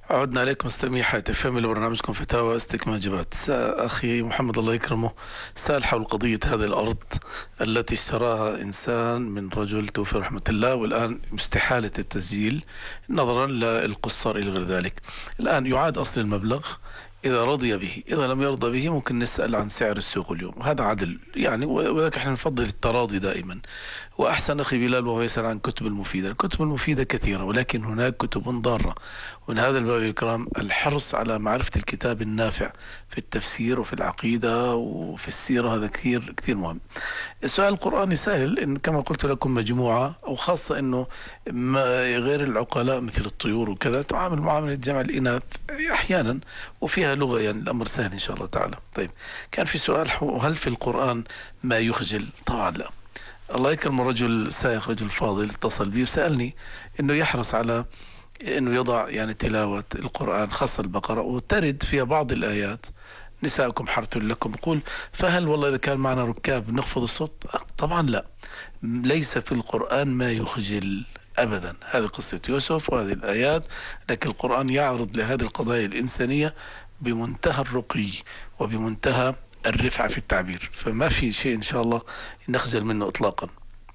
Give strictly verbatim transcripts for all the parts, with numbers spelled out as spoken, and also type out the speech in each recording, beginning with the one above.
عدنا عليكم مستمعي حياتي فهم لبرنامجكم فتاوى استكمال جبات. أخي محمد الله يكرمه سأل حول قضية هذه الأرض التي اشتراها إنسان من رجل توفي رحمة الله، والآن استحالة التسجيل نظرا للقصار إلى غير ذلك. الآن يعاد أصل المبلغ إذا رضي به، إذا لم يرضى به ممكن نسأل عن سعر السوق اليوم، هذا عدل يعني، وذلك احنا نفضل التراضي دائما. وأحسن أخي بلال وهو يسأل عن كتب المفيدة. الكتب المفيدة كثيرة ولكن هناك كتب ضارة، ومن هذا الباب الكرام الحرص على معرفة الكتاب النافع في التفسير وفي العقيدة وفي السيرة، هذا كثير كثير مهم. السؤال القرآني سهل، إن كما قلت لكم مجموعة أو خاصة إنه غير العقلاء مثل الطيور وكذا تعامل معاملة جمع الإناث أحيانا وفيها لغة، يعني الأمر سهل إن شاء الله تعالى. طيب، كان في سؤال هل في القرآن ما يخجل؟ طبعا لا. الله يكرم رجل سائق، رجل فاضل اتصل بي وسألني إنه يحرص على إنه يضع يعني تلاوة القرآن خاصة البقرة، وترد فيها بعض الآيات نساءكم حرث لكم. يقول فهل والله إذا كان معنا ركاب نخفض الصوت؟ طبعا لا، ليس في القرآن ما يخجل أبدا. هذه قصة يوسف وهذه الآيات، لكن القرآن يعرض لهذه القضايا الإنسانية بمنتهى الرقي وبمنتهى الرفعة في التعبير، فما في شيء إن شاء الله نخجل منه إطلاقا.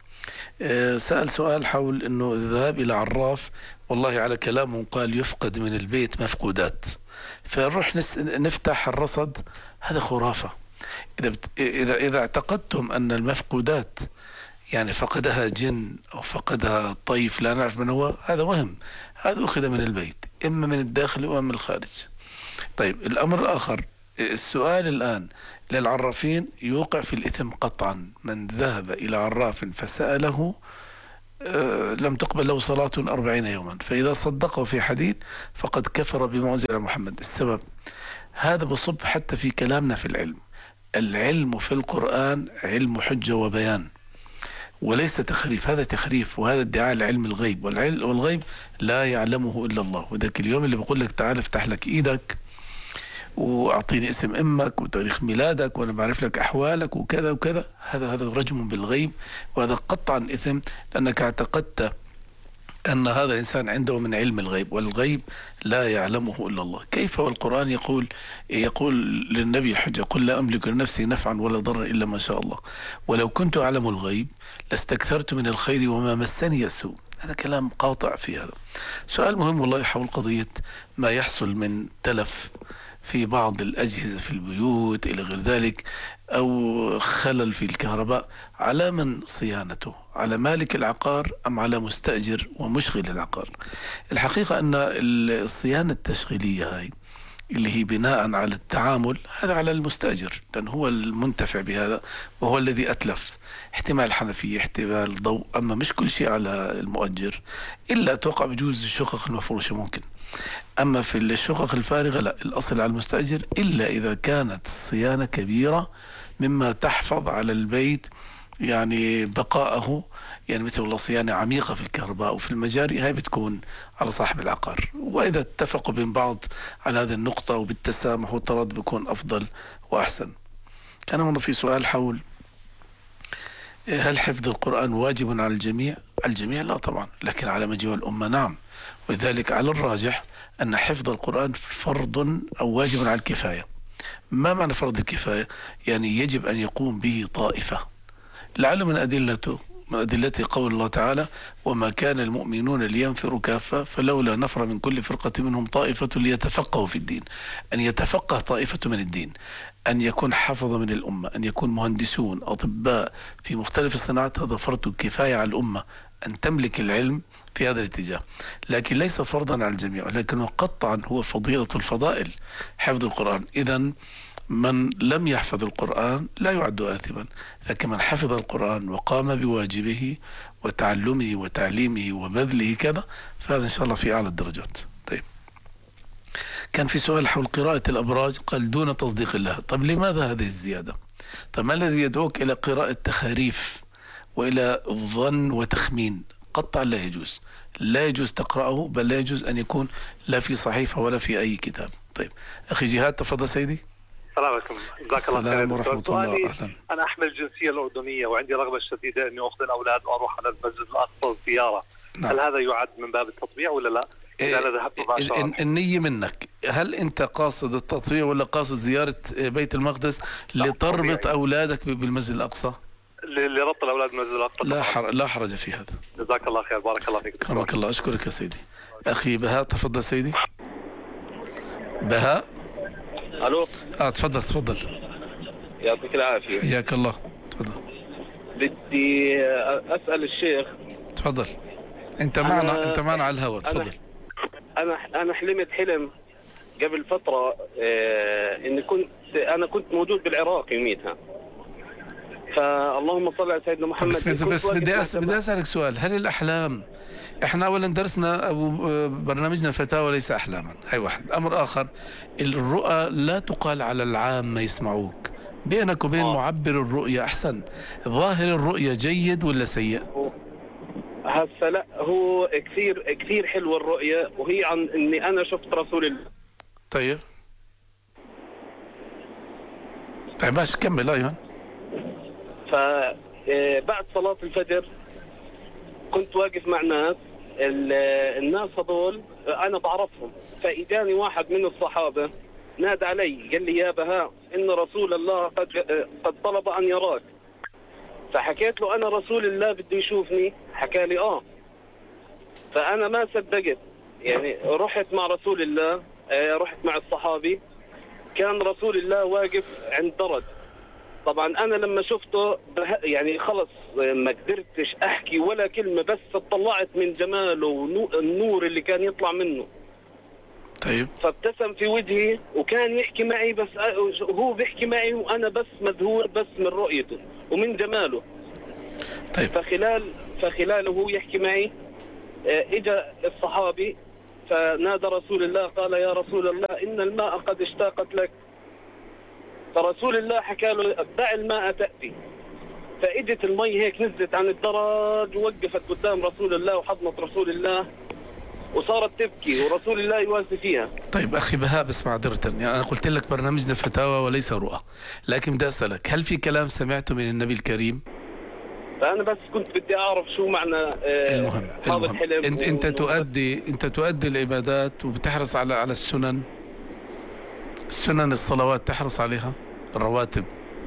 سأل سؤال حول أنه الذهاب إلى عراف، والله على كلامه قال يفقد من البيت مفقودات، فنروح نفتح الرصد، هذا خرافة. إذا, بت... إذا, إذا اعتقدتم أن المفقودات يعني فقدها جن أو فقدها طيف لا نعرف من هو، هذا وهم، هذا أخذ من البيت إما من الداخل وإما من الخارج. طيب، الأمر الآخر، السؤال الآن للعرافين يوقع في الإثم قطعا. من ذهب إلى عراف فسأله أه لم تقبل له صلاة أربعين يوما، فإذا صدقه في حديث فقد كفر بما أنزل على محمد. السبب هذا بصب حتى في كلامنا في العلم. العلم في القرآن علم حجة وبيان وليس تخريف، هذا تخريف وهذا ادعاء لعلم الغيب، والغيب لا يعلمه إلا الله. وذاك اليوم اللي بقول لك تعال افتح لك إيدك واعطيني اسم امك وتاريخ ميلادك وانا بعرف لك احوالك وكذا وكذا، هذا هذا رجم بالغيب، وهذا قطعا اثم، لانك اعتقدت ان هذا الانسان عنده من علم الغيب، والغيب لا يعلمه الا الله. كيف والقران يقول يقول للنبي الحجه قل لا املك لنفسي نفعا ولا ضرا الا ما شاء الله، ولو كنت اعلم الغيب لاستكثرت من الخير وما مسني السوء. هذا كلام قاطع في هذا. سؤال مهم والله حول قضيه ما يحصل من تلف في بعض الأجهزة في البيوت إلى غير ذلك، أو خلل في الكهرباء، على من صيانته؟ على مالك العقار أم على مستأجر ومشغل العقار؟ الحقيقة أن الصيانة التشغيلية هاي اللي هي بناء على التعامل، هذا على المستأجر، لأن هو المنتفع بهذا وهو الذي أتلف، احتمال حنفية احتمال ضوء، أما مش كل شيء على المؤجر، إلا توقع بجوز الشقق المفروشة ممكن. أما في الشقق الفارغة لا، الأصل على المستأجر، إلا إذا كانت الصيانة كبيرة مما تحفظ على البيت يعني بقاءه، يعني مثل الله صيانة عميقة في الكهرباء وفي المجاري، هاي بتكون على صاحب العقار. وإذا اتفقوا بين بعض على هذه النقطة وبالتسامح والتراض بيكون أفضل وأحسن. كان هنا في سؤال حول هل حفظ القرآن واجب على الجميع؟ على الجميع لا طبعا، لكن على مجيء الأمة نعم. ولذلك على الراجح أن حفظ القرآن فرض أو واجب على الكفاية. ما معنى فرض الكفاية؟ يعني يجب أن يقوم به طائفة. لعل من أدلته من أدلته قول الله تعالى وما كان المؤمنون لينفروا كافة فلولا نفر من كل فرقة منهم طائفة ليتفقهوا في الدين. أن يتفقه طائفة من الدين، أن يكون حفظ من الأمة، أن يكون مهندسون أطباء في مختلف الصناعات، هذا فرض كفاية على الأمة أن تملك العلم في هذا الاتجاه، لكن ليس فرضا على الجميع، لكنه قطعا هو فضيلة الفضائل حفظ القرآن. إذن من لم يحفظ القرآن لا يعد آثما، لكن من حفظ القرآن وقام بواجبه وتعلمه وتعليمه وبذله كذا، فهذا إن شاء الله في أعلى الدرجات. طيب، كان في سؤال حول قراءة الأبراج، قال دون تصديق الله. طب لماذا هذه الزيادة؟ طب ما الذي يدعوك إلى قراءة تخاريف وإلى الظن وتخمين؟ قطع لا يجوز، لا يجوز تقرأه، بل لا يجوز أن يكون لا في صحيفة ولا في أي كتاب. طيب أخي جهاد تفضل سيدي. السلام عليكم. جزاك الله خير. السلام ورحمة الله. أهلا. أنا أحمل الجنسية الأردنية وعندي رغبة شديدة إني أخذ الأولاد وأروح على المسجد الأقصى زيارة. نعم. هل هذا يعد من باب التطبيع ولا لا؟ إذا أنا ذهبت مباشرة. النية منك، هل أنت قاصد التطويع ولا قاصد زيارة بيت المقدس لتربط أولادك بالمسجد الأقصى؟ لربط الأولاد بالمسجد الأقصى. لا حر... لا حرج في هذا. جزاك الله خير، بارك الله فيك. كرمك الله، أشكرك يا سيدي. أخي بهاء تفضل سيدي. بهاء. الو. اه تفضل تفضل. يعطيك العافيه. حياك الله، تفضل. بدي اسال الشيخ. تفضل. انت معنا انت معنا على الهواء، تفضل. انا انا حلمت حلم قبل فتره، آه اني كنت انا كنت موجود بالعراق يوميتها. فاللهم صل على سيدنا محمد. بس بس, بس بدي أس... بدي اسالك سؤال، هل الاحلام، احنا اولا درسنا ابو برنامجنا الفتاوى ليس احلاما، هي واحد. امر اخر، الرؤى لا تقال على العام ما يسمعوك، بينك وبين آه. معبر الرؤيا احسن. ظاهر الرؤيا جيد ولا سيء؟ هسه لا، هو كثير كثير حلوه الرؤيا، وهي عن اني انا شفت رسول الله. طيب طيب ماشي كمل. ايوه. فبعد صلاة الفجر كنت واقف مع ناس، الناس هذول أنا بعرفهم، فإجاني واحد من الصحابة نادى علي قال لي يا بهاء إن رسول الله قد قد طلب أن يراك. فحكيت له أنا رسول الله بده يشوفني، حكى لي آه. فأنا ما صدقت، يعني رحت مع رسول الله، رحت مع الصحابي، كان رسول الله واقف عند درج. طبعا انا لما شفته يعني خلص ما قدرتش احكي ولا كلمه، بس اطلعت من جماله والنور اللي كان يطلع منه. طيب. فابتسم في وجهي وكان يحكي معي، بس هو بيحكي معي وانا بس مذهول بس من رؤيته ومن جماله. طيب. فخلال فخلاله هو يحكي معي، اجى الصحابي فنادى رسول الله قال يا رسول الله ان الماء قد اشتاقت لك. فرسول الله حكى له دع الماء تأتي. فاجت المي هيك نزلت عن الدرج ووقفت قدام رسول الله وحضنت رسول الله وصارت تبكي ورسول الله يواسي فيها. طيب أخي بهاء، بس معذرة، يعني أنا قلت لك برنامجنا فتاوى وليس رؤى، لكن بدي أسألك هل في كلام سمعته من النبي الكريم؟ فأنا بس كنت بدي أعرف شو معنى آه المهم, المهم. أنت, أنت تؤدي أنت تؤدي العبادات وبتحرص على على السنن، السنن الصلوات تحرص عليها، الرواتب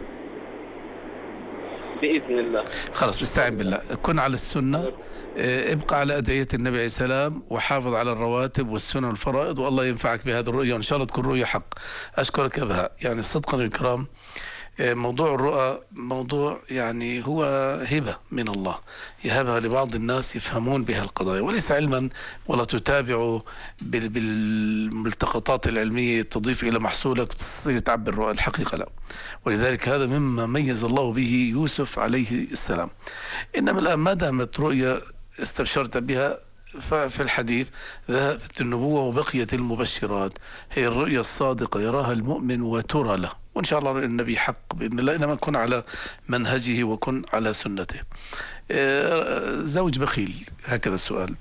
بإذن الله. خلاص استعن بالله، كن على السنة، ابقى على أدعية النبي عليه السلام، وحافظ على الرواتب والسنن والفرائض، والله ينفعك بهذه الرؤية وإن شاء الله تكون رؤية حق. أشكرك يا بهاء. يعني صدقا الكرام، موضوع الرؤى موضوع يعني هو هبة من الله يهبها لبعض الناس يفهمون بها القضايا، وليس علما ولا تتابع بالملتقطات العلمية تضيف إلى محصولك وتصير تعبر الرؤى، الحقيقة لا. ولذلك هذا مما ميز الله به يوسف عليه السلام. إنما الآن ما دامت رؤيا استبشرت بها ففي الحديث ذهبت النبوة وبقيت المبشرات، هي الرؤيا الصادقة يراها المؤمن وترى له، وإن شاء الله رؤيا النبي حق بإذن الله، إنما كن على منهجه وكن على سنته. زوج بخيل، هكذا السؤال،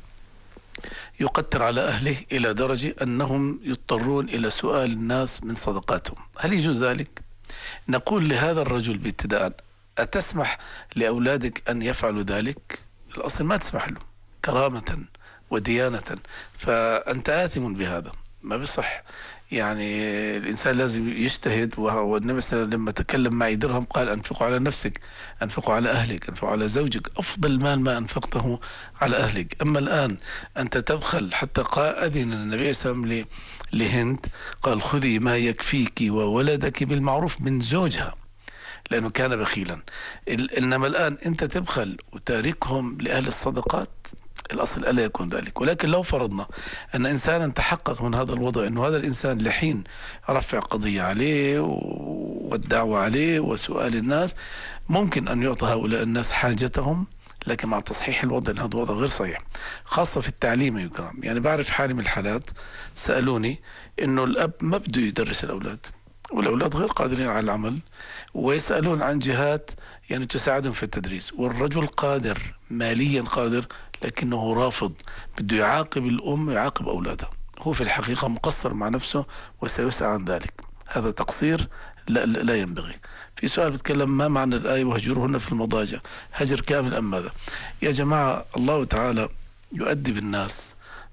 يقتر على أهله إلى درجة أنهم يضطرون إلى سؤال الناس من صدقاتهم، هل يجوز ذلك؟ نقول لهذا الرجل بابتداء أتسمح لأولادك أن يفعلوا ذلك؟ الأصل ما تسمح له كرامة وديانة، فأنت آثم بهذا، ما بصح. يعني الإنسان لازم يجتهد، والنبي صلى الله عليه وسلم لما تكلم معي درهم قال أنفقوا على نفسك، أنفقوا على أهلك، أنفقوا على زوجك، أفضل مال ما أنفقته على أهلك. أما الآن أنت تبخل، حتى قال أذن النبي صلى الله عليه وسلم لهند قال خذي ما يكفيك وولدك بالمعروف من زوجها، لأنه كان بخيلا. إنما الآن أنت تبخل وتاركهم لأهل الصدقات، الأصل ألا يكون ذلك. ولكن لو فرضنا أن إنسانا تحقق من هذا الوضع أنه هذا الإنسان لحين رفع قضية عليه والدعوة عليه وسؤال الناس، ممكن أن يعطى هؤلاء الناس حاجتهم، لكن مع تصحيح الوضع، هذا الوضع غير صحيح، خاصة في التعليم يا كرام. يعني بعرف حالي من الحالات سألوني أنه الأب ما بده يدرس الأولاد، والأولاد غير قادرين على العمل، ويسألون عن جهات يعني تساعدهم في التدريس، والرجل قادر ماليا قادر، لكنه رافض، بده يعاقب الأم ويعاقب أولادها. هو في الحقيقة مقصر مع نفسه وسيسأل عن ذلك. هذا تقصير لا, لا ينبغي. في سؤال بتكلم ما معنى الآية وهجرهن في المضاجع، هجر كامل أم ماذا؟ يا جماعة الله تعالى يؤدب الناس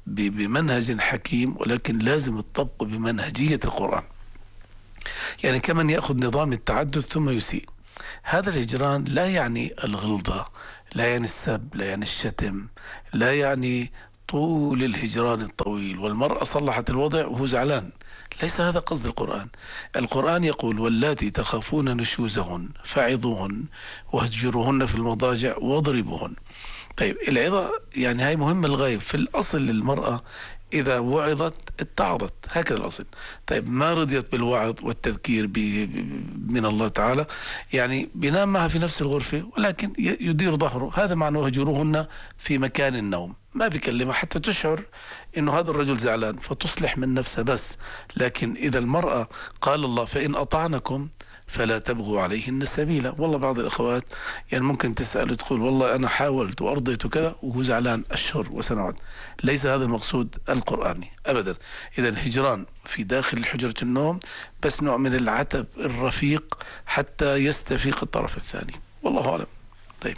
بمنهج حكيم، ولكن لازم الطبق بمنهجية القرآن. يعني كمن يأخذ نظام التعدد ثم يسيء. هذا الهجران لا يعني الغلظة، لا يعني السب، لا يعني الشتم، لا يعني طول الهجران الطويل والمرأة صلحت الوضع وهو زعلان. ليس هذا قصد القرآن. القرآن يقول: واللاتي تخافون نشوزهن فعظوهن واهجروهن في المضاجع واضربوهن. طيب العظة يعني هاي مهمة للغاية. في الأصل للمرأة إذا وعظت اتعظت، هكذا الأصل. طيب ما رضيت بالوعظ والتذكير من الله تعالى، يعني بينام معها في نفس الغرفة ولكن يدير ظهره. هذا معنى وهجروهن في مكان النوم، ما بيكلمها حتى تشعر إنه هذا الرجل زعلان فتصلح من نفسها بس. لكن إذا المرأة قال الله: فإن أطعنكم فلا تبغوا عليهن سبيلا. والله بعض الأخوات يعني ممكن تسأل وتقول: والله أنا حاولت وأرضيت وكذا، وهو زعلان أشهر وسنوات. ليس هذا المقصود القرآني أبدا. إذا الهجران في داخل حجرة النوم بس نوع من العتب الرفيق حتى يستفيق الطرف الثاني، والله أعلم. طيب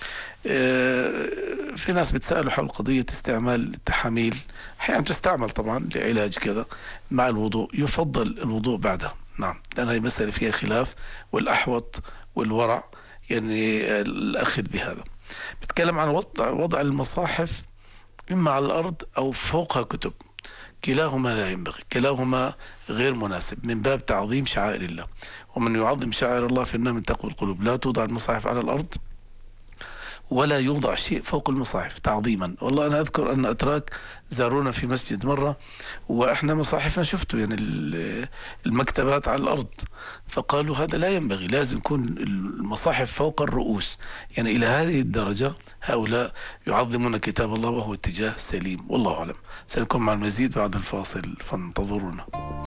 في ناس بتسألوا حول قضية استعمال التحاميل. أحيانا تستعمل طبعا لعلاج كذا مع الوضوء، يفضل الوضوء بعدها. نعم، لأن هذه مسألة فيها خلاف، والأحوط والورع يعني الأخذ بهذا. بتكلم عن وضع وضع المصاحف إما على الأرض أو فوقها كتب. كلاهما لا ينبغي، كلاهما غير مناسب من باب تعظيم شعائر الله. ومن يعظم شعائر الله فإنها من تقوى القلوب. لا توضع المصاحف على الأرض ولا يوضع شيء فوق المصاحف تعظيما. والله أنا أذكر أن أتراك زارونا في مسجد مرة، وإحنا مصاحفنا شفتوا يعني المكتبات على الأرض، فقالوا هذا لا ينبغي، لازم يكون المصاحف فوق الرؤوس. يعني إلى هذه الدرجة هؤلاء يعظمون كتاب الله، وهو اتجاه سليم، والله أعلم. سنكون مع المزيد بعد الفاصل، فانتظرونا.